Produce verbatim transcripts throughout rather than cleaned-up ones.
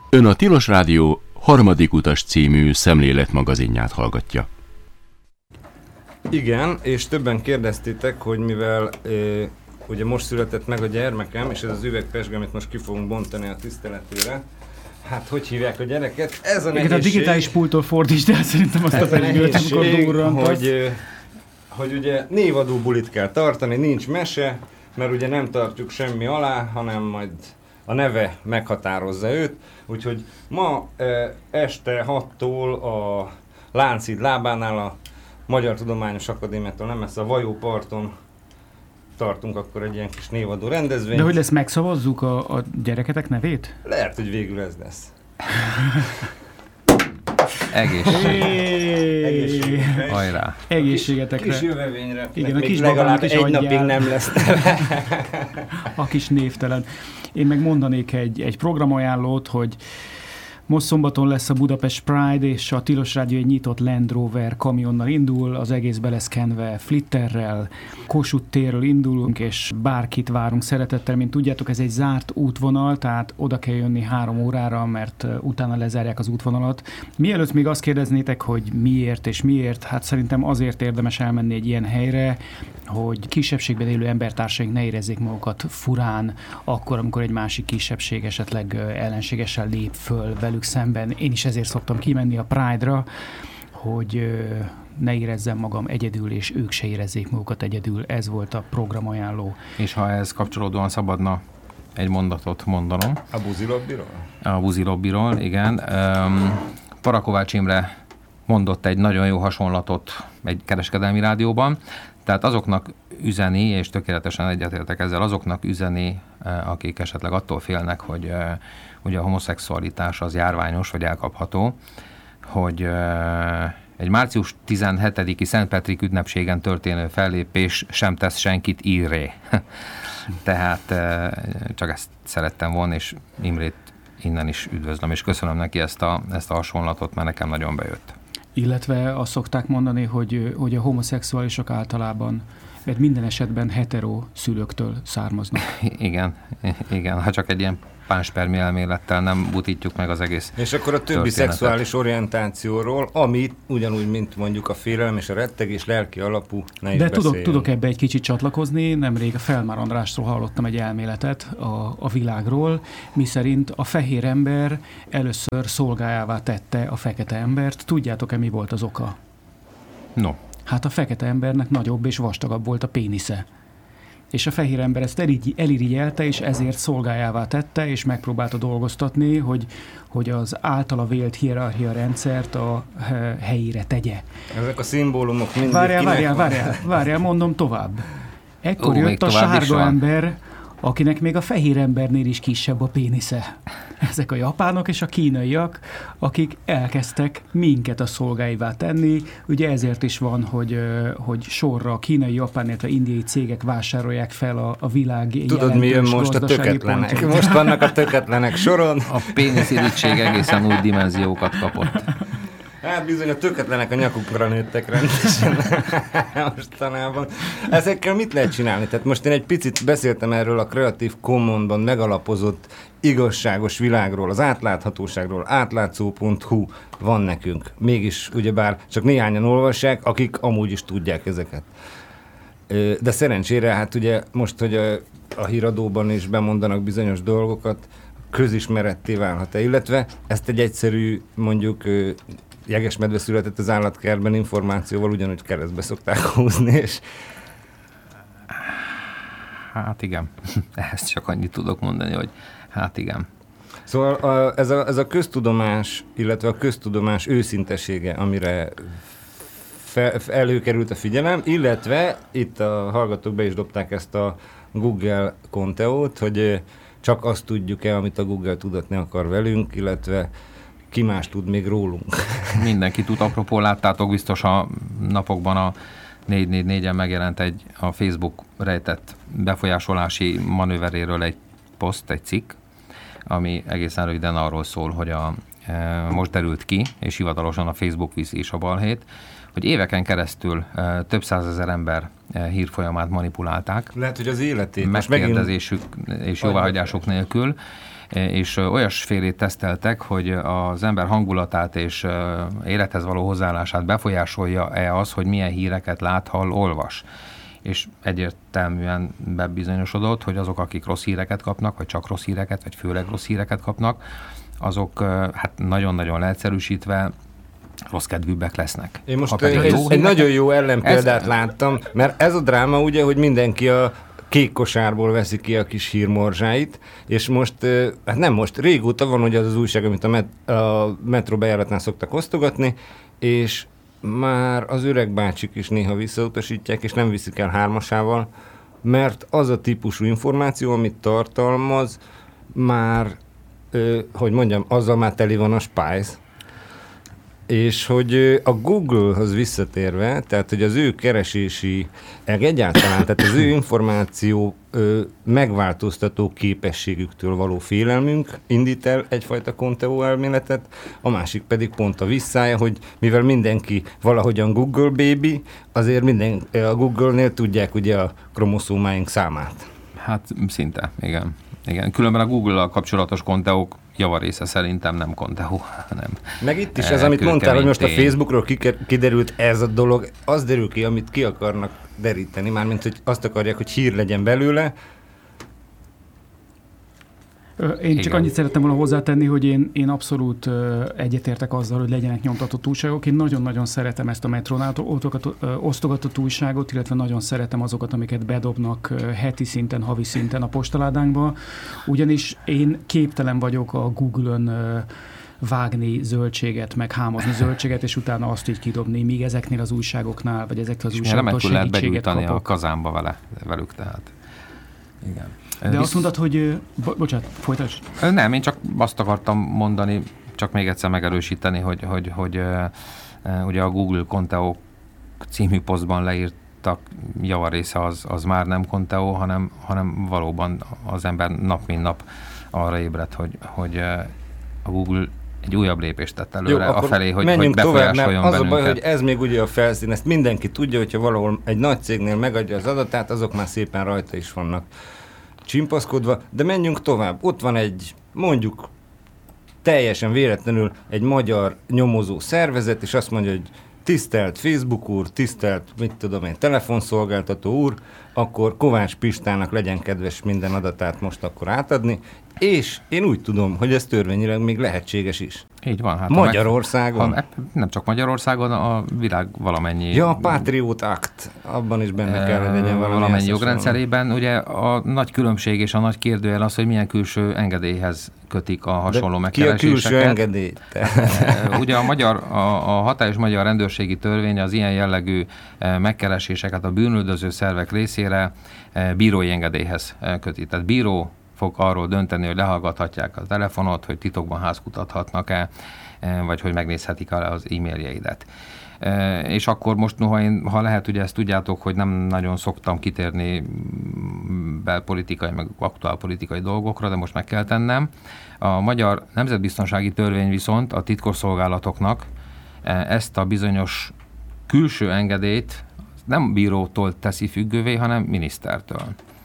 Ön a Tilos Rádió Harmadik utas című szemléletmagazinját hallgatja. Igen, és többen kérdeztétek, hogy mivel e, ugye most született meg a gyermekem, és ez az üvegpezsge, amit most ki fogunk bontani a tiszteletére, hát hogy hívják a gyereket? Ez a nehézség. A digitális pulttól fordítsd el szerintem azt a pezsgőt, amikor durrantasz. Hogy, hogy ugye névadó bulit kell tartani, nincs mese, mert ugye nem tartjuk semmi alá, hanem majd a neve meghatározza őt. Úgyhogy ma e, este hattól a Lánchíd lábánál a Magyar Tudományos Akadémiától nem messze a Vajóparton tartunk akkor egy ilyen kis névadó rendezvényt. De hogy lesz, megszavazzuk a, a gyereketek nevét? Lehet, hogy végül ez lesz. Egészség. Egészségekre. Hajrá. Egészségetekre. Kis jövevényre. Igen, a még kis legalább is egy adjál. napig nem lesz tele. A kis névtelen. Én meg mondanék egy, egy programajánlót, hogy most szombaton lesz a Budapest Pride, és a Tilos Rádió egy nyitott Land Rover kamionnal indul, az egész beleszkenve flitterrel, Kossuth térről indulunk, és bárkit várunk szeretettel. Mint tudjátok, ez egy zárt útvonal, tehát oda kell jönni három órára, mert utána lezárják az útvonalat. Mielőtt még azt kérdeznétek, hogy miért és miért, hát szerintem azért érdemes elmenni egy ilyen helyre, hogy kisebbségben élő embertársaink ne érezzék magukat furán, akkor, amikor egy másik kisebbség esetleg ellenségesen lép föl velük szemben. Én is ezért szoktam kimenni a Pride-ra, hogy ne érezzem magam egyedül, és ők se érezzék magukat egyedül. Ez volt a programajánló. És ha ehhez kapcsolódóan szabadna egy mondatot mondanom. A Buzi Lobbyról? A Buzi Lobbyról, igen. Um, Parakovács Imre mondott egy nagyon jó hasonlatot egy kereskedelmi rádióban, tehát azoknak üzeni, és tökéletesen egyetértek ezzel, azoknak üzeni, akik esetleg attól félnek, hogy ugye a homoszexualitás az járványos, vagy elkapható, hogy egy március tizenhetediki Szentpetrik ünnepségen történő fellépés sem tesz senkit írré. Tehát csak ezt szerettem volna, és Imrét innen is üdvözlöm, és köszönöm neki ezt a, ezt a hasonlatot, mert nekem nagyon bejött. Illetve azt szokták mondani, hogy, hogy a homoszexuálisok általában, mert minden esetben hetero szülőktől származnak. Igen, igen, ha csak egy ilyen pánspermi elmélettel nem butítjuk meg az egész És akkor a többi történetet. Szexuális orientációról, ami ugyanúgy, mint mondjuk a félelem és a rettegés lelki alapú, ne is De tudok, beszéljünk. tudok ebbe egy kicsit csatlakozni. Nemrég a Felmár Andrásról hallottam egy elméletet a, a világról, miszerint a fehér ember először szolgájává tette a fekete embert. Tudjátok-e, mi volt az oka? No. Hát a fekete embernek nagyobb és vastagabb volt a pénisze. És a fehér ember ezt elirigy, elirigyelte, és ezért szolgájává tette, és megpróbálta dolgoztatni, hogy, hogy az általa vélt hierarchia rendszert a helyére tegye. Ezek a szimbólumok mindig Várjál, kinek várjál, van? várjál, várjál, mondom tovább. Ekkor Ó, még jött a tovább is sárga van. ember, akinek még a fehér embernél is kisebb a pénisze. Ezek a japánok és a kínaiak, akik elkezdtek minket a szolgáivá tenni. Ugye ezért is van, hogy, hogy sorra a kínai, japán, illetve indiai cégek vásárolják fel a, a világ Tudod, mi jön most? A töketlenek. pontot. Most vannak a töketlenek soron. A péniszirigység egészen új dimenziókat kapott. Hát bizony a töketlenek a nyakukra nőttek rendesen mostanában. Ezekkel mit lehet csinálni? Tehát most én egy picit beszéltem erről a Creative Commonban megalapozott igazságos világról, az átláthatóságról, átlátszó pont hu van nekünk. Mégis ugyebár csak néhányan olvassák, akik amúgy is tudják ezeket. De szerencsére, hát ugye most, hogy a, a híradóban is bemondanak bizonyos dolgokat, közismeretté válhat-e, illetve ezt egy egyszerű, mondjuk jegesmedve született az állatkertben információval ugyanúgy keresztbe szokták húzni, és... Hát igen, ehhez csak annyit tudok mondani, hogy hát igen. Szóval a, ez, a, ez a köztudomás, illetve a köztudomás őszintesége, amire fe, előkerült a figyelem, illetve itt a hallgatók be is dobták ezt a Google Conteót, hogy csak azt tudjuk-e, amit a Google tudatni akar velünk, illetve ki más tud még rólunk. Mindenki tud. Apropó, láttátok biztos a napokban a négy négy négyen megjelent egy a Facebook rejtett befolyásolási manőveréről egy poszt, egy cikk, ami egészen röviden arról szól, hogy a, e, most derült ki, és hivatalosan a Facebook viszi is a balhét, hogy éveken keresztül e, több százezer ember e, hírfolyamát manipulálták. Lehet, hogy az életét. Megkérdezésük és jóváhagyások nélkül, és olyasfélét teszteltek, hogy az ember hangulatát és élethez való hozzáállását befolyásolja-e az, hogy milyen híreket lát, hall, olvas. És egyértelműen bebizonyosodott, hogy azok, akik rossz híreket kapnak, vagy csak rossz híreket, vagy főleg rossz híreket kapnak, azok hát nagyon-nagyon leegyszerűsítve rossz kedvűbbek lesznek. Én most egy, egy, egy nagyon jó ellenpéldát ez... láttam, mert ez a dráma ugye, hogy mindenki a kék kosárból veszi ki a kis hírmorzsáit, és most, hát nem most, régóta van ugye az az újság, amit a, met, a metró bejáratnál szoktak osztogatni, és már az öreg bácsik is néha visszautasítják, és nem viszik el hármasával, mert az a típusú információ, amit tartalmaz, már, hogy mondjam, azzal már teli van a Spice. És hogy a Google-hoz visszatérve, tehát hogy az ő keresési, egyáltalán, tehát az ő információ ö, megváltoztató képességüktől való félelmünk indít el egyfajta Conteo elméletet, a másik pedig pont a visszája, hogy mivel mindenki valahogyan Google baby, azért minden, a Google-nél tudják ugye a kromoszómáink számát. Hát szinte, igen. igen. Különben a Google-al kapcsolatos Conteók javarésze szerintem nem Conteo, hanem... Meg itt is ez, amit mondtál, hogy most a Facebookról kiderült ez a dolog, az derül ki, amit ki akarnak deríteni, mármint, hogy azt akarják, hogy hír legyen belőle. Én csak Igen. annyit szerettem volna hozzátenni, hogy én, én abszolút uh, egyetértek azzal, hogy legyenek nyomtatott újságok. Én nagyon-nagyon szeretem ezt a metrónál osztogatott újságot, illetve nagyon szeretem azokat, amiket bedobnak uh, heti szinten, havi szinten a postaládánkba, ugyanis én képtelen vagyok a Google-ön uh, vágni zöldséget, meg hámozni zöldséget, és utána azt így kidobni, míg ezeknél az újságoknál, vagy ezeknél az újságoktól segítséget kapok. Lehet a kazánba vele, velük, tehát. Igen. De Visz... azt mondtad, hogy... Bo- bocsánat, folytasd. Nem, én csak azt akartam mondani, csak még egyszer megerősíteni, hogy, hogy, hogy uh, ugye a Google Conteo című posztban leírtak javarésze az, az már nem Conteo, hanem, hanem valóban az ember nap mint nap arra ébred, hogy, hogy uh, a Google egy újabb lépést tett előre Jó, afelé, hogy, hogy befolyásoljon az bennünket. A baj, hogy ez még ugye a felszín, ezt mindenki tudja, hogyha valahol egy nagy cégnél megadja az adatát, azok már szépen rajta is vannak csimpaszkodva, de menjünk tovább. Ott van egy, mondjuk teljesen véletlenül egy magyar nyomozó szervezet, és azt mondja, hogy tisztelt Facebook úr, tisztelt, mit tudom én, telefonszolgáltató úr, akkor Kovács Pistának legyen kedves minden adatát most akkor átadni, és én úgy tudom, hogy ez törvényileg még lehetséges is. Így van. Hát Magyarországon. Meg, ha, nem csak Magyarországon, a világ valamennyi... Ja, a Patriot Act, abban is benne kell, hogy legyen valami. Valamennyi jogrendszerében. Ugye a nagy különbség és a nagy kérdőjel az, hogy milyen külső engedélyhez kötik a hasonló De megkereséseket. Ki a külső engedély? Ugye a, magyar, a, a hatályos magyar rendőrségi törvény az ilyen jellegű megkereséseket a bűnüldöző szervek részére bírói engedélyhez köti. Tehát bíró fog arról dönteni, hogy lehallgathatják a telefonot, hogy titokban házkutathatnak-e, vagy hogy megnézhetik az e-mailjeidet. És akkor most, noha én, ha lehet, ugye ezt tudjátok, hogy nem nagyon szoktam kitérni belpolitikai, meg aktuálpolitikai dolgokra, de most meg kell tennem. A magyar nemzetbiztonsági törvény viszont a titkosszolgálatoknak ezt a bizonyos külső engedélyt nem bírótól teszi függővé, hanem minisztertől.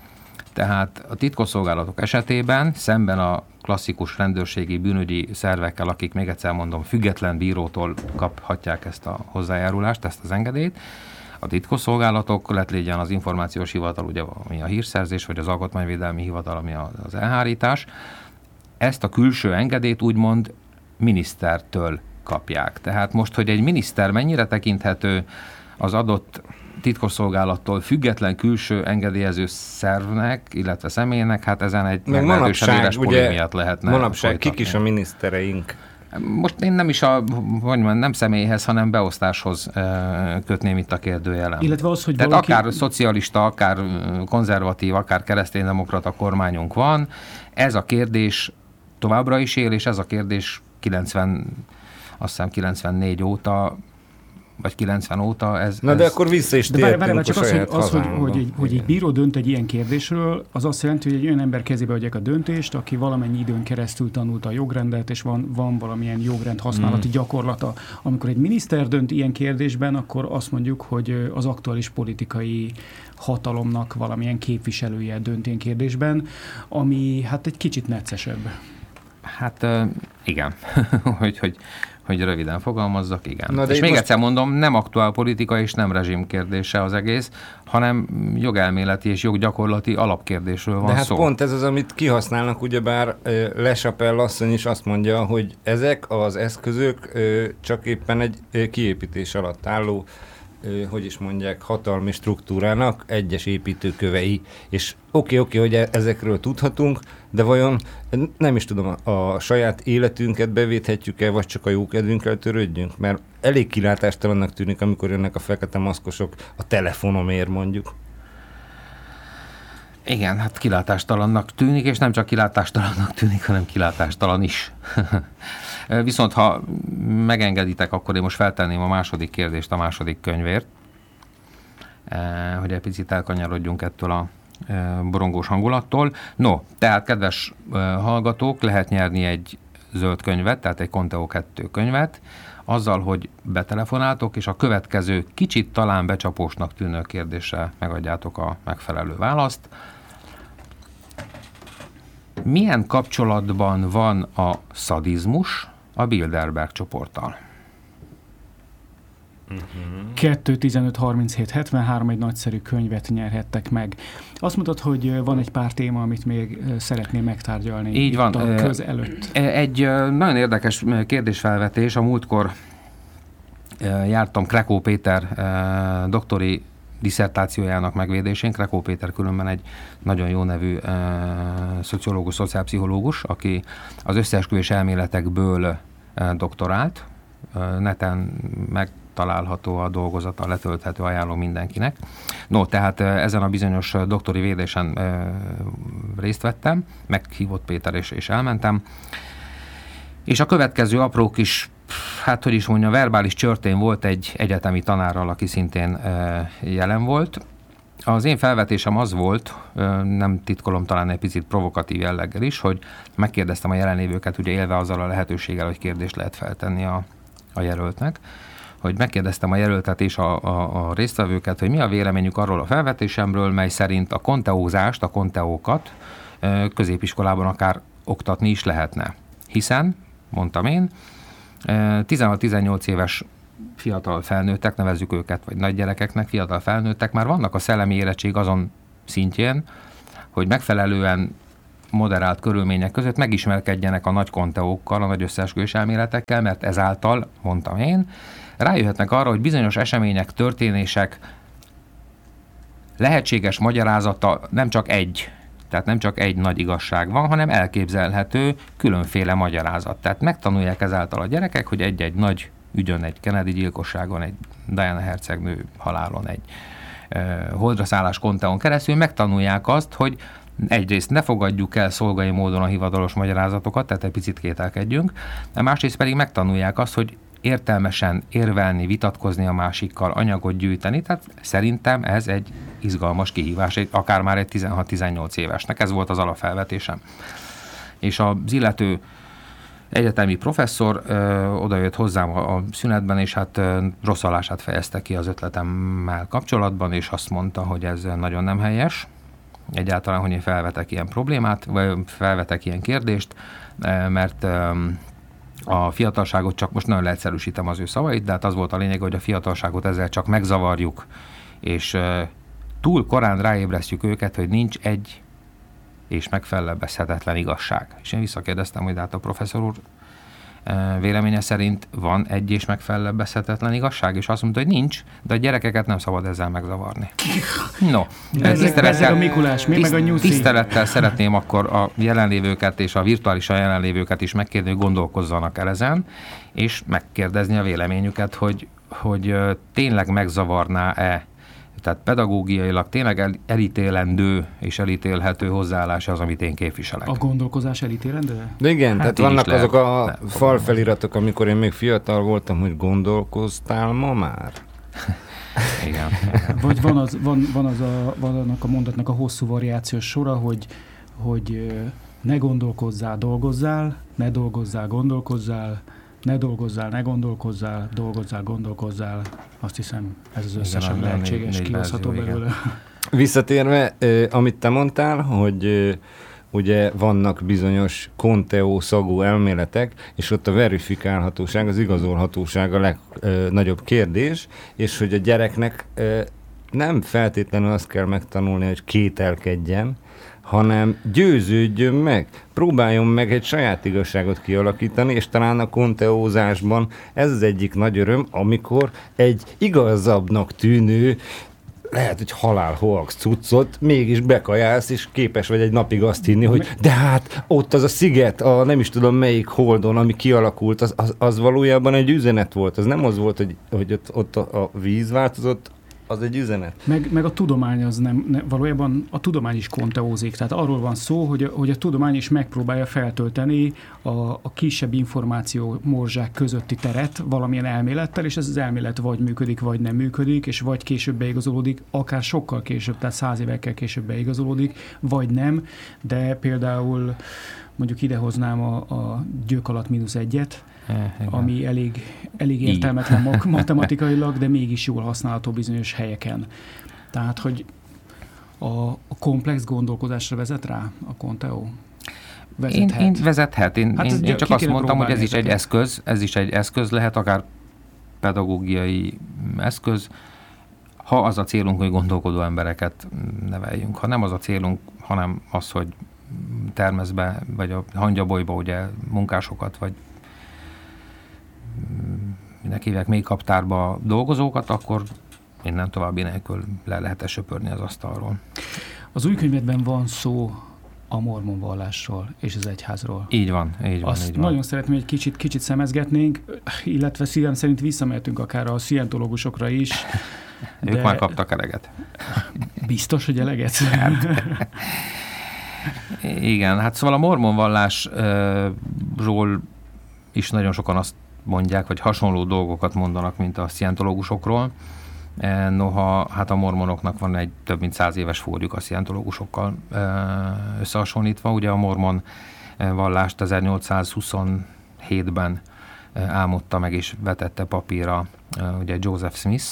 Tehát a titkosszolgálatok esetében szemben a klasszikus rendőrségi bűnügyi szervekkel, akik még egyszer mondom, független bírótól kaphatják ezt a hozzájárulást, ezt az engedélyt, a titkosszolgálatok, lett legyen az információs hivatal, ugye, ami a hírszerzés, vagy az alkotmányvédelmi hivatal, ami az elhárítás, ezt a külső engedélyt úgymond minisztertől kapják. Tehát most, hogy egy miniszter mennyire tekinthető az adott titkosszolgálattól független külső engedélyező szervnek, illetve személynek, hát ezen egy meglehetősen éles polémiát lehetne manapság folytatni. Kik is a minisztereink? Most én nem is a, hogy mondjam, nem személyhez, hanem beosztáshoz kötném itt a kérdőjelem. Illetve az, hogy Tehát valaki... akár szocialista, akár konzervatív, akár kereszténydemokrata kormányunk van, ez a kérdés továbbra is él, és ez a kérdés kilencven, azt hiszem kilencvennégy óta vagy kilencven óta ez... Na de ez... akkor vissza is tértünk a csak az, hogy, az, hogy, hogy, egy, hogy egy bíró dönt egy ilyen kérdésről, az azt jelenti, hogy egy olyan ember kezébe adják a döntést, aki valamennyi időn keresztül tanulta a jogrendet, és van, van valamilyen jogrend használati mm. gyakorlata. Amikor egy miniszter dönt ilyen kérdésben, akkor azt mondjuk, hogy az aktuális politikai hatalomnak valamilyen képviselője dönt ilyen kérdésben, ami hát egy kicsit neccesebb. Hát igen, hogy, hogy, hogy röviden fogalmazzak, igen. Na, és még most... egyszer mondom, nem aktuál politika és nem rezsim kérdése az egész, hanem jogelméleti és joggyakorlati alapkérdésről van De hát szó. pont ez az, amit kihasználnak, ugyebár Le Chapelle asszony is azt mondja, hogy ezek az eszközök csak éppen egy kiépítés alatt álló, hogy is mondják, hatalmi struktúrának egyes építőkövei. És oké, oké, hogy ezekről tudhatunk, de vajon nem is tudom, a saját életünket bevéthetjük-e, vagy csak a jókedvünkkel törődjünk? Mert elég kilátástalannak tűnik, amikor jönnek a fekete maszkosok a telefonomért mondjuk. Igen, hát kilátástalannak tűnik, és nem csak kilátástalannak tűnik, hanem kilátástalan is. Viszont ha megengeditek, akkor én most feltenném a második kérdést a második könyvért, hogy egy picit elkanyarodjunk ettől a borongós hangulattól. No, tehát kedves hallgatók, lehet nyerni egy zöld könyvet, tehát egy Conteo kettő könyvet, azzal, hogy betelefonáltok, és a következő kicsit talán becsapósnak tűnő kérdésre megadjátok a megfelelő választ. Milyen kapcsolatban van a szadizmus a Bilderberg csoporttal? kettő tizenöt harminchét hetvenhárom egy nagyszerű könyvet nyerhettek meg. Azt mondtad, hogy van egy pár téma, amit még szeretném megtárgyalni. Így van. A köz előtt. Egy nagyon érdekes kérdésfelvetés. A múltkor jártam Krekó Péter doktori disszertációjának megvédésén. Krekó Péter különben egy nagyon jó nevű szociológus, szociálpszichológus, aki az összeesküvés elméletekből doktorált. Neten meg található a dolgozata, letölthető, ajánlom mindenkinek. No, tehát ezen a bizonyos doktori védésen e, részt vettem, meghívott Péter és, és elmentem. És a következő apró kis, hát hogy is mondja, verbális csörtén volt egy egyetemi tanárral, aki szintén e, jelen volt. Az én felvetésem az volt, e, nem titkolom, talán egy picit provokatív jelleggel is, hogy megkérdeztem a jelenlévőket, ugye élve azzal a lehetőséggel, hogy kérdést lehet feltenni a, a jelöltnek, hogy megkérdeztem a jelöltet és a, a, a résztvevőket, hogy mi a véleményük arról a felvetésemről, mely szerint a konteózást, a konteókat középiskolában akár oktatni is lehetne. Hiszen, mondtam én, tizenhat-tizennyolc éves fiatal felnőttek, nevezzük őket, vagy nagygyerekeknek, fiatal felnőttek, már vannak a szellemi érettség azon szintjén, hogy megfelelően moderált körülmények között megismerkedjenek a nagy konteókkal, a nagy összeesküvés elméletekkel, mert ezáltal, mondtam én, rájöhetnek arra, hogy bizonyos események, történések lehetséges magyarázata nem csak egy, tehát nem csak egy nagy igazság van, hanem elképzelhető különféle magyarázat. Tehát megtanulják ezáltal a gyerekek, hogy egy-egy nagy ügyön, egy Kennedy gyilkosságon, egy Diana hercegnő halálon, egy uh, holdra szállás konteón keresztül megtanulják azt, hogy egyrészt ne fogadjuk el szolgai módon a hivatalos magyarázatokat, tehát egy picit kételkedjünk, másrészt pedig megtanulják azt, hogy értelmesen érvelni, vitatkozni a másikkal, anyagot gyűjteni, tehát szerintem ez egy izgalmas kihívás, akár már egy tizenhat-tizennyolc évesnek, ez volt az alapfelvetésem. És az illető egyetemi professzor ö, odajött hozzám a, a szünetben, és hát ö, rosszallását fejezte ki az ötletemmel kapcsolatban, és azt mondta, hogy ez nagyon nem helyes, egyáltalán, hogy én felvetek ilyen problémát, vagy felvetek ilyen kérdést, mert ö, a fiatalságot csak, most nagyon leegyszerűsítem az ő szavait, de hát az volt a lényeg, hogy a fiatalságot ezzel csak megzavarjuk, és uh, túl korán ráébresztjük őket, hogy nincs egy és megfelebbezhetetlen igazság. És én visszakérdeztem, hogy hát a professzor úr uh, véleménye szerint van egy és megfelebbezhetetlen igazság, és azt mondta, hogy nincs, de a gyerekeket nem szabad ezzel megzavarni. No, ezzel a Mikulás, mi tiszt, meg a nyuszi. Tisztelettel szeretném akkor a jelenlévőket és a virtuálisan jelenlévőket is megkérni, hogy gondolkozzanak el ezen, és megkérdezni a véleményüket, hogy, hogy tényleg megzavarná-e, tehát pedagógiailag tényleg el, elítélendő és elítélhető hozzáállás az, amit én képviselek. A gondolkozás elítélendő? De igen, hát tehát vannak azok a lehet, falfeliratok, amikor én még fiatal voltam, hogy gondolkoztál ma már? Igen. Vagy van, az, van, van, az a, van annak a mondatnak a hosszú variációs sora, hogy, hogy ne gondolkozzál, dolgozzál, ne dolgozzál, gondolkozzál, ne dolgozzál, ne gondolkozzál, dolgozzál, gondolkozzál. Azt hiszem, ez az összesen lehetséges, kihozható belőle. Visszatérve, eh, amit te mondtál, hogy eh, ugye vannak bizonyos konteó szagú elméletek, és ott a verifikálhatóság, az igazolhatóság a legnagyobb kérdés, és hogy a gyereknek ö, nem feltétlenül azt kell megtanulni, hogy kételkedjen, hanem győződjön meg, próbáljon meg egy saját igazságot kialakítani, és talán a konteózásban ez az egyik nagy öröm, amikor egy igazabbnak tűnő, lehet, hogy halálhoax cuccot mégis bekajálsz, és képes vagy egy napig azt hinni, hogy de hát ott az a sziget, a nem is tudom melyik holdon, ami kialakult, az, az, az valójában egy üzenet volt. Az nem az volt, hogy, hogy ott, ott a, a víz változott, az egy üzenet. Meg, meg a tudomány az nem, ne, valójában a tudomány is konteózik. Tehát arról van szó, hogy a, hogy a tudomány is megpróbálja feltölteni a, a kisebb információ morzsák közötti teret valamilyen elmélettel, és ez az elmélet vagy működik, vagy nem működik, és vagy később beigazolódik, akár sokkal később, tehát száz évekkel később beigazolódik, vagy nem, de például mondjuk idehoznám a, a gyök alatt mínusz egyet, Igen. ami elég, elég értelmetlen matematikailag, de mégis jól használható bizonyos helyeken. Tehát, hogy a, a komplex gondolkodásra vezet rá a Conteo? Vezethet. Én, én vezethet. Én, hát én, én csak azt mondtam, hogy ez is egy ezeket. eszköz, ez is egy eszköz lehet, akár pedagógiai eszköz, ha az a célunk, hogy gondolkodó embereket neveljünk. Ha nem az a célunk, hanem az, hogy termeszbe, vagy a hangyabolyba ugye munkásokat, vagy minek hívják még kaptárba dolgozókat, akkor innen további nélkül le lehet söpörni az asztalról. Az új könyvedben van szó a mormon vallásról és az egyházról. Így van, így van. Azt így van. nagyon szeretném, hogy egy kicsit, kicsit szemezgetnénk, illetve szívem szerint visszamehetünk akár a szientológusokra is. Ők de... már kaptak eleget. Biztos, hogy eleget? Igen, hát szóval a mormon vallásról is nagyon sokan azt mondják, vagy hasonló dolgokat mondanak, mint a szientológusokról. Noha hát a mormonoknak van egy több mint száz éves fórjuk a szientológusokkal összehasonlítva. Ugye a mormon vallást ezernyolcszázhuszonhétben álmodta meg és vetette papírra ugye Joseph Smith,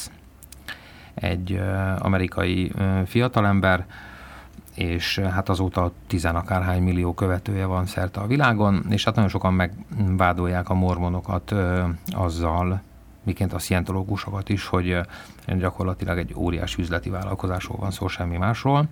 egy amerikai fiatalember, és hát azóta tizenakárhány millió követője van szerte a világon, és hát nagyon sokan megvádolják a mormonokat ö, azzal, miként a szientológusokat is, hogy ö, gyakorlatilag egy óriási üzleti vállalkozásról van szó, semmi másról.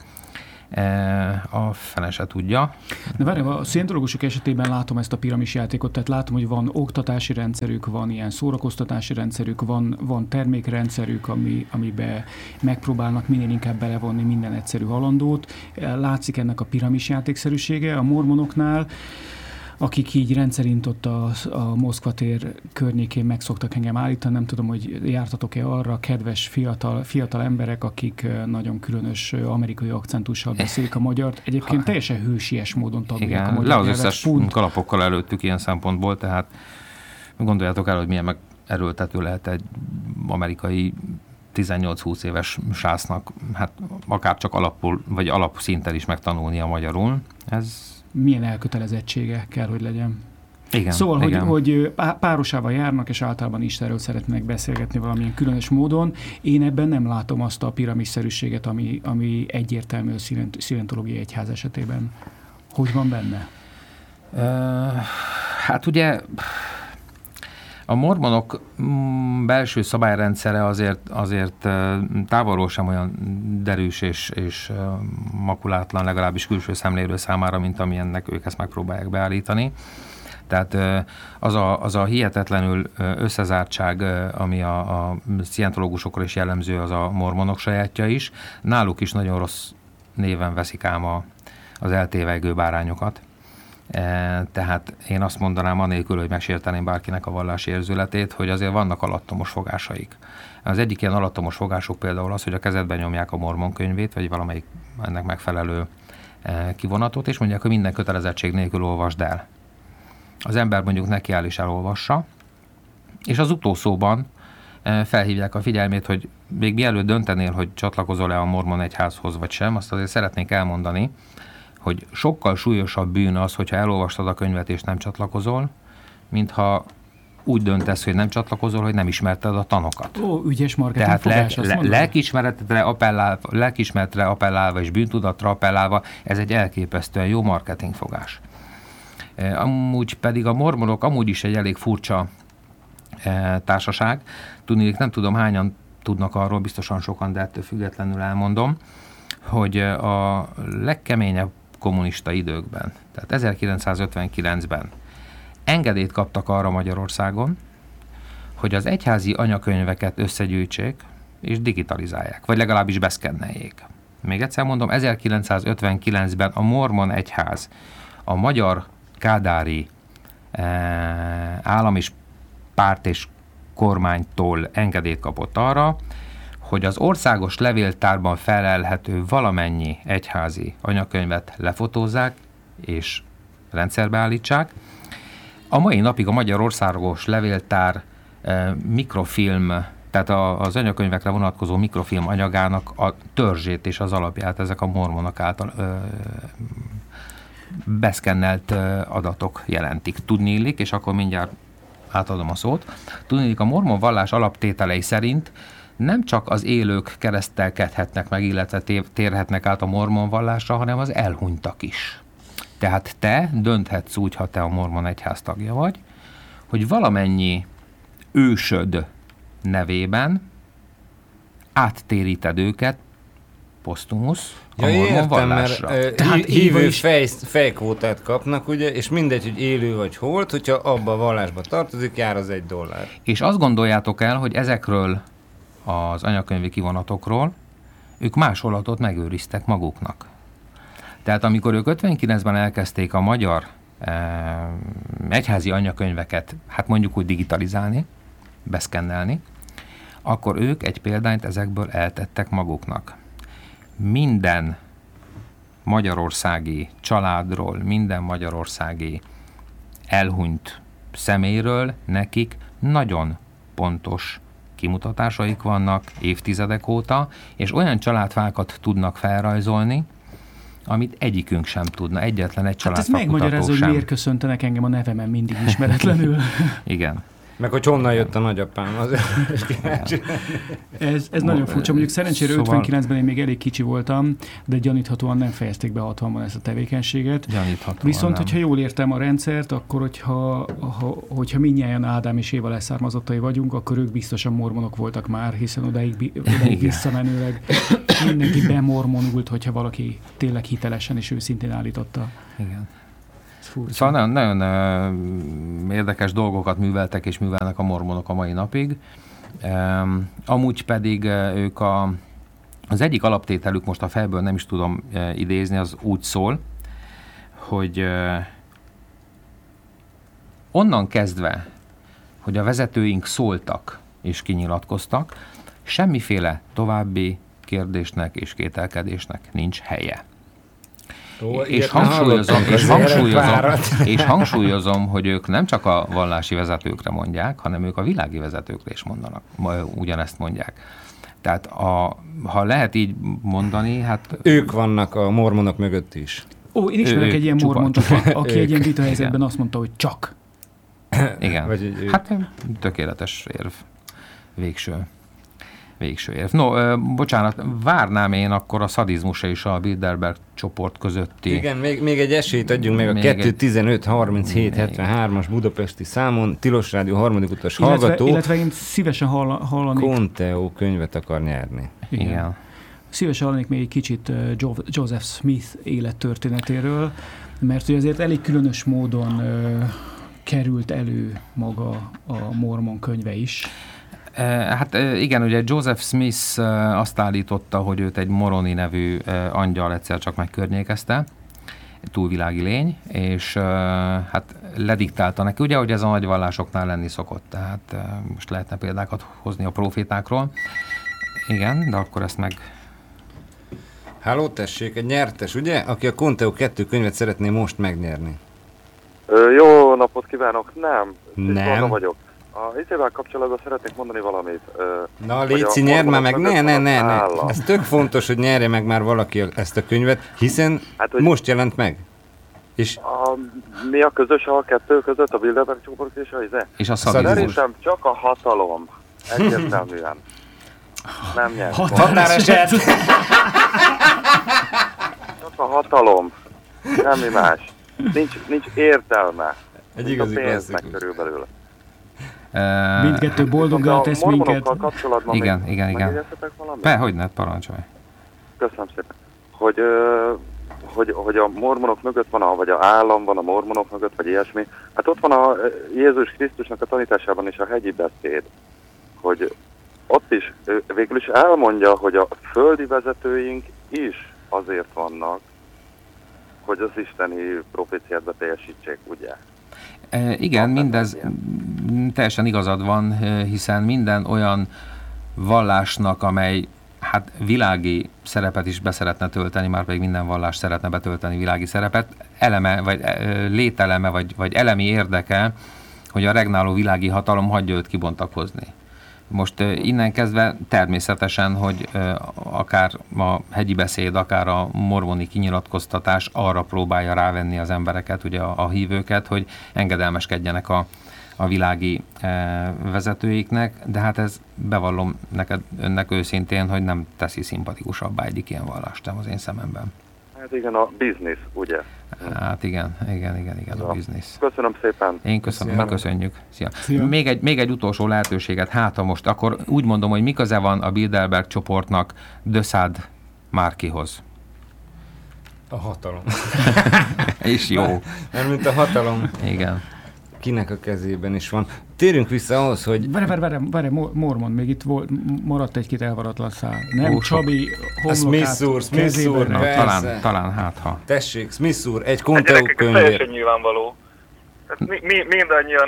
E, a fene se tudja. De várj, a szientológusok esetében látom ezt a piramis játékot, tehát látom, hogy van oktatási rendszerük, van ilyen szórakoztatási rendszerük, van, van termékrendszerük, ami, amiben megpróbálnak minél inkább belevonni minden egyszerű halandót. Látszik ennek a piramis játékszerűsége a mormonoknál, akik így rendszerint ott a, a Moszkva tér környékén meg szoktak engem állítani. Nem tudom, hogy jártatok-e arra, kedves fiatal, fiatal emberek, akik nagyon különös amerikai akcentussal beszélik a magyart. Egyébként teljesen hősies módon tanulják a magyar le az összes pont. Kalapokkal előttük ilyen szempontból, tehát gondoljátok el, hogy milyen meg erőltető lehet egy amerikai tizennyolc-húsz éves sásznak, hát akár csak alapul, vagy alapszinten is megtanulni a magyarul. Ez milyen elkötelezettsége kell, hogy legyen. Igen, szóval, igen. Hogy, hogy párosával járnak, és általában Istenről szeretnének beszélgetni valamilyen különös módon. Én ebben nem látom azt a piramisszerűséget, ami, ami egyértelmű a szientológiai egyház esetében. Hogy van benne? Uh, hát ugye a mormonok belső szabályrendszere azért, azért távolról sem olyan derűs és, és makulátlan, legalábbis külső szemlélő számára, mint amilyennek ők ezt megpróbálják beállítani. Tehát az a, az a hihetetlenül összezártság, ami a, a szientológusokra is jellemző, az a mormonok sajátja is. Náluk is nagyon rossz néven veszik ám a, az eltévegő bárányokat. Tehát én azt mondanám anélkül, hogy megsérteném bárkinek a vallási érzületét, hogy azért vannak alattomos fogásaik. Az egyik ilyen alattomos fogásuk például az, hogy a kezedben nyomják a mormon könyvét, vagy valamelyik ennek megfelelő kivonatot, és mondják, hogy minden kötelezettség nélkül olvasd el. Az ember mondjuk nekiáll és elolvassa, és az utószóban felhívják a figyelmét, hogy még mielőtt döntenél, hogy csatlakozol-e a mormon egyházhoz vagy sem, azt azért szeretnék elmondani, hogy sokkal súlyosabb bűn az, hogyha elolvastad a könyvet és nem csatlakozol, mintha úgy döntesz, hogy nem csatlakozol, hogy nem ismerted a tanokat. Ó, ügyes marketing Tehát fogás, le, le, lelkiismeretre appellálva, lelkiismeretre appellálva és bűntudatra appellálva, ez egy elképesztően jó marketing fogás. Amúgy pedig a mormonok amúgy is egy elég furcsa társaság. Tudnék, nem tudom hányan tudnak arról, biztosan sokan, de ettől függetlenül elmondom, hogy a legkeményebb kommunista időkben, tehát ezerkilencszázötvenkilencben engedélyt kaptak arra Magyarországon, hogy az egyházi anyakönyveket összegyűjtsék és digitalizálják, vagy legalábbis beszkenneljék. Még egyszer mondom, ezerkilencszázötvenkilencben a mormon egyház a magyar kádári eh, állam és párt és kormánytól engedélyt kapott arra, hogy az országos levéltárban felelhető valamennyi egyházi anyakönyvet lefotózzák és rendszerbe állítsák. A mai napig a magyar országos levéltár eh, mikrofilm, tehát a, az anyakönyvekre vonatkozó mikrofilm anyagának a törzsét és az alapját ezek a mormonok által ö, beszkennelt ö, adatok jelentik. Tudniillik, és akkor mindjárt átadom a szót. Tudniillik, a mormon vallás alaptételei szerint nem csak az élők keresztelkedhetnek meg, illetve térhetnek át a mormon vallásra, hanem az elhunytak is. Tehát te dönthetsz úgy, ha te a mormon egyház tagja vagy, hogy valamennyi ősöd nevében áttéríted őket posztumusz a ja, mormon értem, vallásra. Mert, uh, Tehát hívő is... fej, fejkvótát kapnak, ugye, és mindegy, hogy élő vagy holt, hogyha abba a vallásba tartozik, jár az egy dollár. És azt gondoljátok el, hogy ezekről az anyakönyvi kivonatokról ők másolatot megőriztek maguknak. Tehát amikor ők ötvenkilencben elkezdték a magyar eh, egyházi anyakönyveket, hát mondjuk úgy digitalizálni, beszkennelni, akkor ők egy példányt ezekből eltettek maguknak. Minden magyarországi családról, minden magyarországi elhunyt személyről nekik nagyon pontos kimutatásaik vannak évtizedek óta, és olyan családfákat tudnak felrajzolni, amit egyikünk sem tudna, egyetlen egy családfakutató sem. Hát ez megmagyarázza, hogy miért köszöntenek engem a nevemen mindig ismeretlenül. Igen. Meg hogy honnan jött a nagyapám, azért Ez, ez nagyon furcsa. Mondjuk szerencsére szóval... ötvenkilencben én még elég kicsi voltam, de gyaníthatóan nem fejezték be hatvanban ezt a tevékenységet. Viszont, nem. hogyha jól értem a rendszert, akkor hogyha, ha, hogyha mindnyájan Ádám és Éva leszármazottai vagyunk, akkor ők biztosan mormonok voltak már, hiszen odáig, odáig visszamenőleg mindenki bemormonult, hogyha valaki tényleg hitelesen és őszintén állította. Igen. Szóval nagyon, nagyon uh, érdekes dolgokat műveltek és művelnek a mormonok a mai napig. Um, amúgy pedig uh, ők a, az egyik alaptételük, most a fejből nem is tudom uh, idézni, az úgy szól, hogy uh, onnan kezdve, hogy a vezetőink szóltak és kinyilatkoztak, semmiféle további kérdésnek és kételkedésnek nincs helye. Ó, és, hangsúlyozom, és, hangsúlyozom, és hangsúlyozom, hogy ők nem csak a vallási vezetőkre mondják, hanem ők a világi vezetőkre is mondanak, ugyanezt mondják. Tehát a, ha lehet így mondani, hát... Ők vannak a mormonok mögött is. Ó, én ismerek ő, egy ilyen mormont, aki egy ilyen vitahelyzetben azt mondta, hogy csak. Igen, Vagy hát tökéletes érv. Végső. Végső érv. No, ö, bocsánat, várnám én akkor a szadizmusa és a Bilderberg csoport közötti... Igen, még, még egy esélyt adjunk meg a kettő tizenöt harminchét hetvenhármas budapesti számon, Tilos Rádió harmadik utas illetve, hallgató. Illetve én szívesen hall, hallanék... Conteo könyvet akar nyerni. Igen. Igen. Szívesen hallanék még egy kicsit Joseph Smith élettörténetéről, mert ugye azért elég különös módon ö, került elő maga a mormon könyve is. Hát igen, ugye Joseph Smith azt állította, hogy őt egy Moroni nevű angyal egyszer csak megkörnyékezte, túlvilági lény, és hát lediktálta neki, ugye, hogy ez a nagy vallásoknál lenni szokott, tehát most lehetne példákat hozni a profétákról. Igen, de akkor ezt meg... Halló, tessék, egy nyertes, ugye? Aki a Conteo kettő könyvet szeretné most megnyerni. Ö, jó napot kívánok, nem. Nem. vagyok. A izével kapcsolatban szeretnék mondani valamit. Na, Léci, nyerd már meg, ne, ne, ne, ne. Ez tök fontos, hogy nyerje meg már valaki ezt a könyvet, hiszen hát, hogy... most jelent meg. És A, mi a közös a kettő között, a Bilderberg csoport és a izé? És a szadizmus. Szerintem csak a hatalom. Egyértelműen. Nem nyert. határeset! Csak a hatalom. Semmi más. Nincs, nincs értelme. Egy Nincs igazi a pénznek klasszikus. körülbelül. Uh, Mindkettő boldoggá A tesz minket. mormonokkal kapcsolatban Igen, még igen, igen. megjegyezhetek valamit? Be, hogy ne, parancsolj. Köszönöm szépen. Hogy, ö, hogy, hogy a mormonok mögött van, a, vagy a állam van a mormonok mögött, vagy ilyesmi. Hát ott van a Jézus Krisztusnak a tanításában is a hegyi beszéd, hogy ott is végül is elmondja, hogy a földi vezetőink is azért vannak, hogy az isteni proféciát beteljesítsék, ugye? E, igen, mindez teljesen igazad van, hiszen minden olyan vallásnak, amely hát világi szerepet is beszeretne tölteni, már pedig minden vallás szeretne betölteni világi szerepet, eleme, vagy lételeme, vagy, vagy elemi érdeke, hogy a regnáló világi hatalom hagyja őt kibontakozni. Most innen kezdve természetesen, hogy akár a hegyi beszéd, akár a mormoni kinyilatkoztatás arra próbálja rávenni az embereket, ugye a, a hívőket, hogy engedelmeskedjenek a, a világi e, vezetőiknek, de hát ez bevallom neked, önnek őszintén, hogy nem teszi szimpatikusabbá egyik ilyen vallást az én szememben. Hát igen, a biznisz, ugye? Hát igen, igen, igen, igen, a Ja. biznisz. Köszönöm szépen. Én köszönöm, Szia. mi köszönjük. Szia. Szia. Még egy, még egy utolsó lehetőséget, hát ha most, akkor úgy mondom, hogy mi köze van a Bilderberg csoportnak Döszád Márkihoz. A hatalom. És jó. Mert mint a hatalom Igen. kinek a kezében is van. Térjünk vissza ahhoz, hogy Várj, várj, várj, várj, Mormon, még itt volt, maradt egy-két elvaratlan szál. Nem, Ó, sok. Csabi A Smith homlokát úr, Smith kezében úr, Na, ne- Persze. talán, talán hát ha. tessék, Smith úr, egy Hát Conteo gyerekek, ez teljesen könyvér. nyilvánvaló. Tehát mi, mi, mindannyian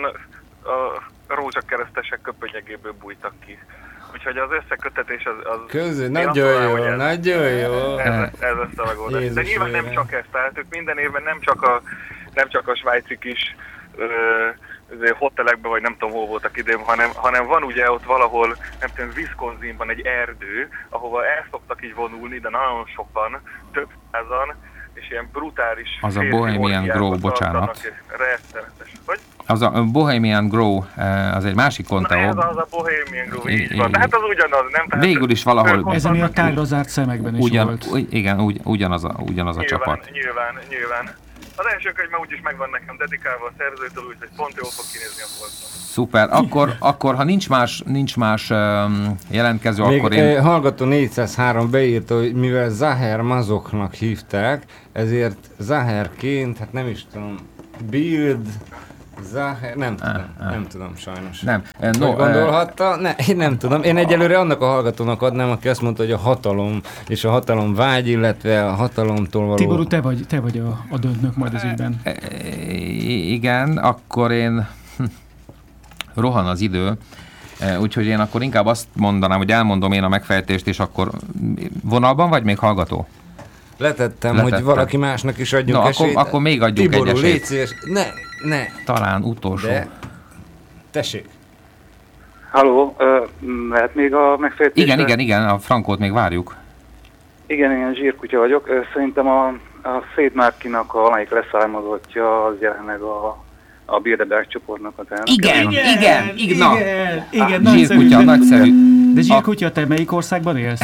a rózsakeresztesek köpönyegéből bújtak ki. Úgyhogy az összekötetés az... az Közül, én nagyon azt mondanám, jó, hogy ez- nagyon jó. Ez, ez lesz a megoldás. Jézus De nyilván nem vére. csak ez, tehát ők minden évben nem csak a, nem csak a svájci kis ö, hotelekben, vagy nem tudom hol voltak idén, hanem, hanem van ugye ott valahol, nem tudom, Wisconsinban egy erdő, ahova el szoktak így vonulni, de nagyon sokan, több százan, és ilyen brutális Az a férfi Bohemian orgiákat Grove, bocsánat. tartanak, és rettenetes. Hogy? Az a Bohemian Grow, az egy másik Na ez Conteo. az a Bohemian Grove, I- így van. De hát az ugyanaz, nem? Tehát Végül is valahol- ők ott Ez ami a vannak, tágra zárt szemekben is Ugyan, volt. ugy- igen, ugy, ugyanaz a, ugyanaz a Nyilván, csapat. nyilván, nyilván. Az első könyv már úgyis megvan nekem dedikálva a szerzőtől, úgyhogy pont jól fog kinézni a polcon. Szuper. Akkor, akkor ha nincs más, nincs más um, jelentkező, Még akkor én... eh, hallgató négyszázhárom beírta, hogy mivel Zaher Mazoknak hívták, ezért Zaherként, hát nem is tudom, Bild, Zaher, nem tudom, Ah, ah. nem tudom sajnos. Nem. Eh, No, No, eh, gondolhatta? Ne, én nem tudom. Én egyelőre annak a hallgatónak adnám, aki azt mondta, hogy a hatalom és a hatalom vágy, illetve a hatalomtól való... Tiború, te vagy, te vagy a, a döntnök majd az ügyben. eh, igen, akkor én... Hm, rohan az idő, eh, úgyhogy én akkor inkább azt mondanám, hogy elmondom én a megfejtést, és akkor vonalban vagy még hallgató? Letettem, Letettem. hogy valaki másnak is adjunk Na, esélyt. akkor, akkor még adjunk Tiború, egy légy esélyt. szíves. Ne, ne, Talán utolsó. de... Tessék. Halló, ö, lehet még a megfejtésre? Igen, igen, igen, a Frankót még várjuk. Igen, én zsírkutya vagyok. Ö, Szerintem a, a Széd Márkinak, a valamelyik leszármazottja, az jelenleg a, a Bilderberg csoportnak az elnök. Igen, igen, igen, na. igen, igen, Ah, zsírkutya, nagyszerű. nagyszerű. De zsírkutya, te melyik országban élsz?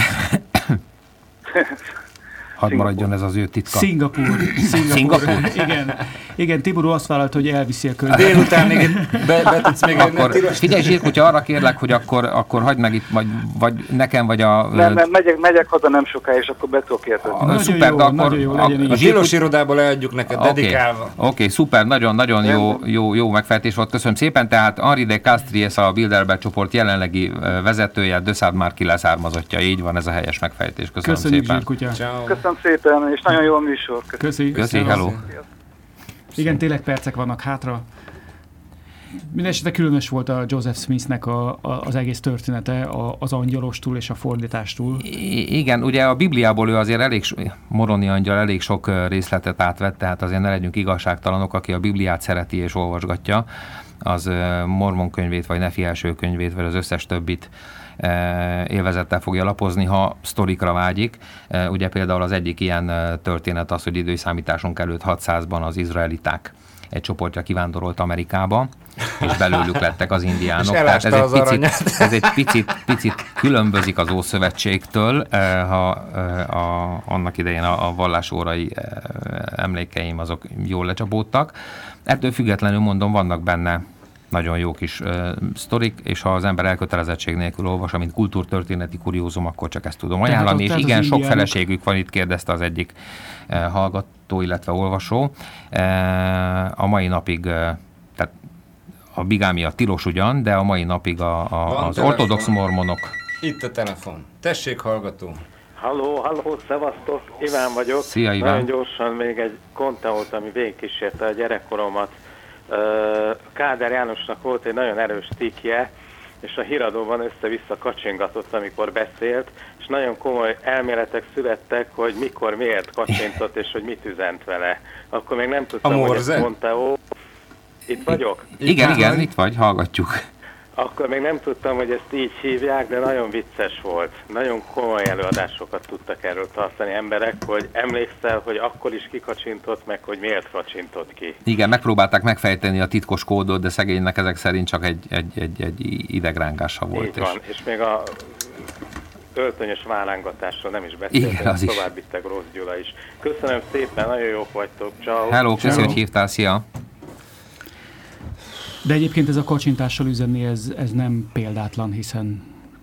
Hadd maradjon ez az ő titka. Szingapúr. Szingapúr. Szingapúr? Igen. Igen, Tiború azt vállalta, hogy elviszi a könyvet. Délután még be, be tudsz még Akkor tilos- figyelj, zsírkutya, arra kérlek, hogy akkor, akkor hagyd meg itt, vagy, vagy nekem, vagy a... Nem, nem, megyek, megyek haza nem sokáig, és akkor be tudok érteni. a Nagyon szuper, jó, de akkor nagyon jó, a, legyen így. A a tilos irodából leadjuk neked, Oké, dedikálva. okay, szuper, nagyon-nagyon jó, jó, jó megfejtés volt, köszönöm szépen. Tehát Henri de Castries, a Bilderberg csoport jelenlegi ö, vezetője, Döszád Márki leszármazottja, így van, ez a helyes megfejtés. Köszönöm Köszönjük, szépen. zsírkutya. Ciao. Köszönöm szépen, és nagyon jó a műsor. Köszönöm. Köszi. Köszi, hello. Igen, tényleg percek vannak hátra. Mindenesetre különös volt a Joseph Smithnek a, a, az egész története, a, az angyalostól és a fordítástól. I- igen, ugye a Bibliából ő azért elég, so- Moroni angyal elég sok ö, részletet átvett, tehát azért ne legyünk igazságtalanok, aki a Bibliát szereti és olvasgatja, az ö, Mormon könyvét, vagy Nefi első könyvét, vagy az összes többit élvezettel fogja lapozni, ha sztorikra vágyik. Ugye például az egyik ilyen történet az, hogy időszámításunk előtt hatszázban az izraeliták egy csoportja kivándorolt Amerikába, és belőlük lettek az indiánok. Tehát ez, egy picit, ez egy picit, picit különbözik az Ószövetségtől, ha a, annak idején a, a vallásórai emlékeim azok jól lecsapódtak. Ettől függetlenül mondom, vannak benne nagyon jó kis uh, sztorik, és ha az ember elkötelezettség nélkül olvas, mint kultúrtörténeti kuriózum, akkor csak ezt tudom ajánlani. És igen, sok feleségük van, itt kérdezte az egyik uh, hallgató, illetve olvasó. Uh, a mai napig, uh, tehát a bigámia tilos ugyan, de a mai napig a, a, az telefon. Ortodox mormonok. Itt a telefon. Tessék, hallgató. Halló, halló, szevasztok, Iván vagyok. Szia, Iván. Nagyon gyorsan még egy konteót, ami végigkísérte a gyerekkoromat. Kádár Jánosnak volt egy nagyon erős tikje, és a híradóban össze-vissza kacsingatott, amikor beszélt, és nagyon komoly elméletek születtek, hogy mikor, miért kacsintott, és hogy mit üzent vele. Akkor még nem tudtam, hogy ezt mondta, ó, itt vagyok? Igen, igen, vagy? Itt vagy, hallgatjuk. Akkor még nem tudtam, hogy ezt így hívják, de nagyon vicces volt. Nagyon komoly előadásokat tudtak erről tartani emberek, hogy emlékszel, hogy akkor is kikacsintott, meg hogy miért kacsintott ki. Igen, megpróbálták megfejteni a titkos kódot, de szegénynek ezek szerint csak egy, egy, egy, egy idegrángása volt. Így van, és, és még a öltönyös válángatásról nem is beszéltem, tovább vittek Rossz Gyula is. Köszönöm szépen, nagyon jók vagytok, ciao. Hello, köszönöm, hogy hívtál, szia! De egyébként ez a kacsintással üzenni, ez, ez nem példátlan, hiszen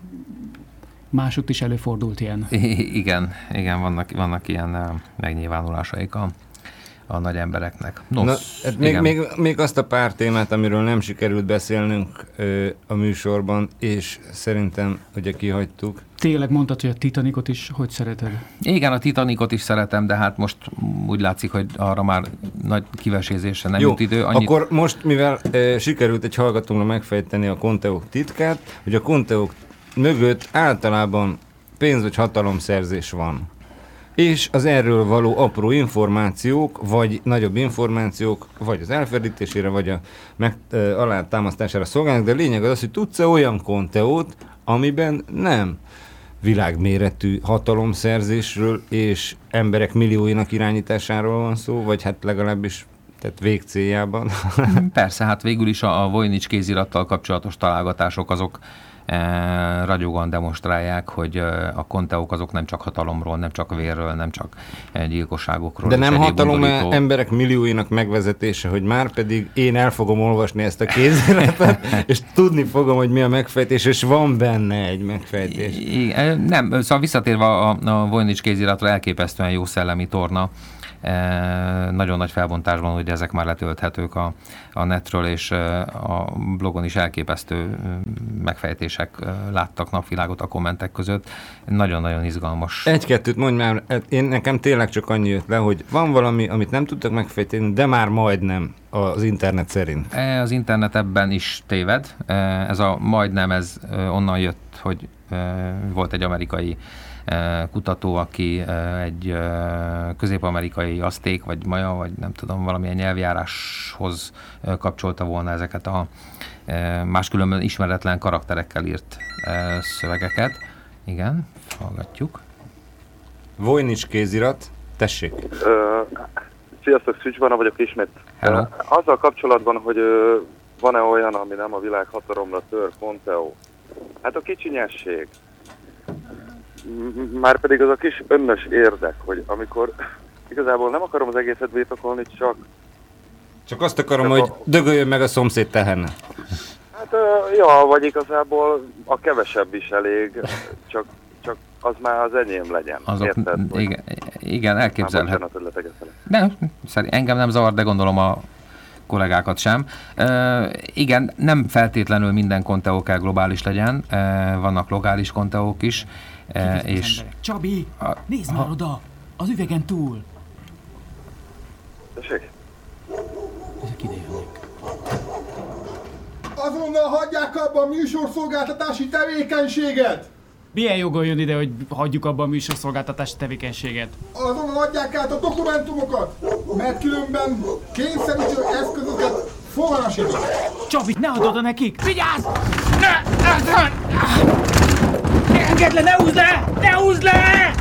másutt is előfordult ilyen. I- igen, igen, vannak, vannak ilyen uh, megnyilvánulásaik a, a nagy embereknek. Nos, Na, még, még, még azt a pár témát, amiről nem sikerült beszélnünk ö, a műsorban, és szerintem ugye kihagytuk. Tényleg mondtad, hogy a Titanicot is hogy szereted? Igen, a Titanicot is szeretem, de hát most úgy látszik, hogy arra már nagy kivesézésre nem Jó, jut idő. Annyit... akkor most, mivel e, sikerült egy hallgatónak megfejteni a konteók titkát, hogy a konteók mögött általában pénz- vagy hatalomszerzés van. És az erről való apró információk, vagy nagyobb információk, vagy az elferdítésére, vagy a meg, e, alátámasztására szolgálnak, de a lényeg az, hogy tudsz-e olyan konteót, amiben nem világméretű hatalomszerzésről és emberek millióinak irányításáról van szó, vagy hát legalábbis tehát végcéljában. Persze, hát végül is a, a Voynich kézirattal kapcsolatos találgatások azok e, ragyogóan demonstrálják, hogy e, a konteók azok nem csak hatalomról, nem csak vérről, nem csak e, gyilkosságokról. De nem hatalom undorító... emberek millióinak megvezetése, hogy már pedig én el fogom olvasni ezt a kéziratot, és tudni fogom, hogy mi a megfejtés, és van benne egy megfejtés. I, nem, szóval visszatérve a, a Voynich kéziratra, elképesztően jó szellemi torna. E, nagyon nagy felbontásban, hogy ezek már letölthetők a, a netről, és a blogon is elképesztő megfejtések láttak napvilágot a kommentek között. Nagyon-nagyon izgalmas. Egy-kettőt mondj már, én nekem tényleg csak annyi jött le, hogy van valami, amit nem tudtak megfejteni, de már majdnem az internet szerint. E, az internet ebben is téved. E, ez a majdnem, ez onnan jött, hogy e, volt egy amerikai kutató, aki egy közép-amerikai azték, vagy maja, vagy nem tudom, valamilyen nyelvjáráshoz kapcsolta volna ezeket a máskülönben ismeretlen karakterekkel írt szövegeket. Igen, hallgatjuk. Voynich kézirat, tessék. Uh, sziasztok, Szűcs Barna vagyok ismét. Hello. Uh, azzal kapcsolatban, hogy uh, van-e olyan, ami nem a világ hatalomra tör, konteó. Hát a kicsinyesség. Már pedig az a kis önös érdek, hogy amikor igazából nem akarom az egészet birtokolni, csak... Csak azt akarom, csak hogy a... dögöljön meg a szomszéd tehenne. Hát, ja, vagy igazából a kevesebb is elég, csak, csak az már az enyém legyen. Azok, érted? Igen, igen, elképzelhet. Bocsánat, hogy letegesztelek. De szerint engem nem zavar, de gondolom a kollégákat sem. Uh, igen, nem feltétlenül minden konteó kell globális legyen, uh, vannak lokális konteók is. Uh, és Csabi, a, nézd már oda, az üvegen túl. Tessék? Ezek ide jönnek. Azonnal hagyják abba a műsorszolgáltatási tevékenységet! Milyen jogon jön ide, hogy hagyjuk abba a műsorszolgáltatási tevékenységet? Azonnal adják át a dokumentumokat, mert különben kényszerítő eszközöket foganasítok. Csabi, ne add oda nekik! Vigyázz! Ne! Engedd le, ne húzd le! Ne húzd le!